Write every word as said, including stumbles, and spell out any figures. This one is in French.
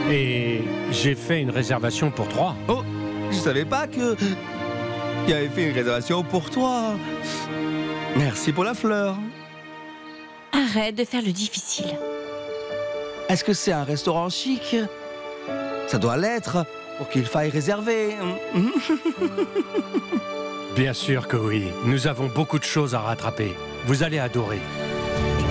Et j'ai fait une réservation pour trois. Oh, je savais pas que... qu'il avait fait une réservation pour toi. Merci pour la fleur. Arrête de faire le difficile. Est-ce que c'est un restaurant chic? Ça doit l'être pour qu'il faille réserver. Bien sûr que oui. Nous avons beaucoup de choses à rattraper. Vous allez adorer.